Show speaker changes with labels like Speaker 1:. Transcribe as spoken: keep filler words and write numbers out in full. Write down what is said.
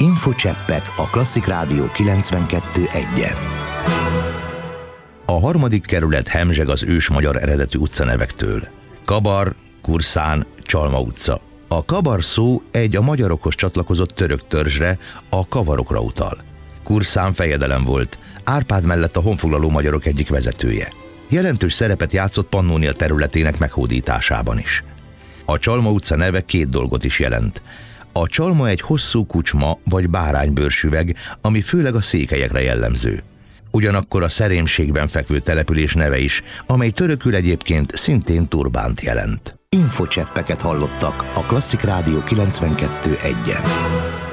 Speaker 1: Infocseppek a Klasszik Rádió kilencvenkettő egyen. A harmadik kerület hemzseg az ős magyar eredetű utcanevektől. Kabar, Kurszán, Csalma utca. A kabar szó egy a magyarokhoz csatlakozott török törzsre, a kavarokra utal. Kurszán fejedelem volt, Árpád mellett a honfoglaló magyarok egyik vezetője. Jelentős szerepet játszott Pannónia területének meghódításában is. A Csalma utca neve két dolgot is jelent. A csalma egy hosszú kucsma vagy báránybőrsüveg, ami főleg a székelyekre jellemző. Ugyanakkor a szerémségben fekvő település neve is, amely törökül egyébként szintén turbánt jelent. Infocseppeket hallottak a Klasszik Rádió kilencvenkettő egyen.